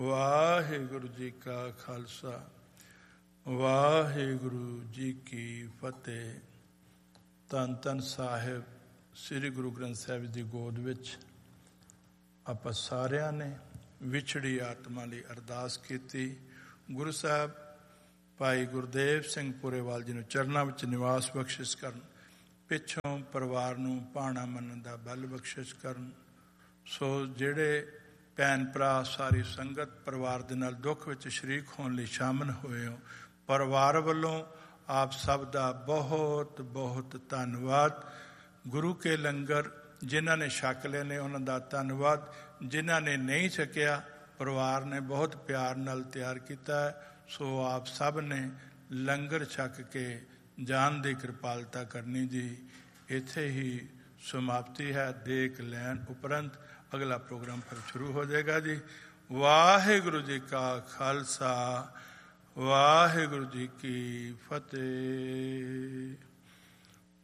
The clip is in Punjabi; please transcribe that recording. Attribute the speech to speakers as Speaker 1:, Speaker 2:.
Speaker 1: ਵਾਹਿਗੁਰੂ ਜੀ ਕਾ ਖਾਲਸਾ, ਵਾਹਿਗੁਰੂ ਜੀ ਕੀ ਫਤਿਹ। ਧੰਨ ਧੰਨ ਸਾਹਿਬ ਸ੍ਰੀ ਗੁਰੂ ਗ੍ਰੰਥ ਸਾਹਿਬ ਦੀ ਗੋਦ ਵਿੱਚ ਆਪਾਂ ਸਾਰਿਆਂ ਨੇ ਵਿਛੜੀ ਆਤਮਾ ਲਈ ਅਰਦਾਸ ਕੀਤੀ। ਗੁਰੂ ਸਾਹਿਬ ਭਾਈ ਗੁਰਦੇਵ ਸਿੰਘ ਪੁਰੇਵਾਲ ਜੀ ਨੂੰ ਚਰਨਾਂ ਵਿੱਚ ਨਿਵਾਸ ਬਖਸ਼ਿਸ਼ ਕਰਨ, ਪਿੱਛੋਂ ਪਰਿਵਾਰ ਨੂੰ ਭਾਣਾ ਮੰਨਣ ਦਾ ਬਲ ਬਖਸ਼ਿਸ਼ ਕਰਨ। ਸੋ ਜਿਹੜੇ ਭੈਣ ਭਰਾ ਸਾਰੀ ਸੰਗਤ ਪਰਿਵਾਰ ਦੇ ਨਾਲ ਦੁੱਖ ਵਿੱਚ ਸ਼ਰੀਕ ਹੋਣ ਲਈ ਸ਼ਾਮਲ ਹੋਏ ਹੋ, ਪਰਿਵਾਰ ਵੱਲੋਂ ਆਪ ਸਭ ਦਾ ਬਹੁਤ ਬਹੁਤ ਧੰਨਵਾਦ। ਗੁਰੂ ਕੇ ਲੰਗਰ ਜਿਨ੍ਹਾਂ ਨੇ ਛਕ ਲਏ ਨੇ ਉਹਨਾਂ ਦਾ ਧੰਨਵਾਦ, ਜਿਨ੍ਹਾਂ ਨੇ ਨਹੀਂ ਛਕਿਆ ਪਰਿਵਾਰ ਨੇ ਬਹੁਤ ਪਿਆਰ ਨਾਲ ਤਿਆਰ ਕੀਤਾ ਹੈ। ਸੋ ਆਪ ਸਭ ਨੇ ਲੰਗਰ ਛਕ ਕੇ ਜਾਨ ਦੀ ਕਿਰਪਾਲਤਾ ਕਰਨੀ ਜੀ। ਇੱਥੇ ਹੀ ਸਮਾਪਤੀ ਹੈ। ਦੇਖ ਲੈਣ ਉਪਰੰਤ ਅਗਲਾ ਪ੍ਰੋਗਰਾਮ ਫਿਰ ਸ਼ੁਰੂ ਹੋ ਜਾਏਗਾ ਜੀ। ਵਾਹਿਗੁਰੂ ਜੀ ਕਾ ਖਾਲਸਾ, ਵਾਹਿਗੁਰੂ ਜੀ ਕੀ ਫਤਿਹ।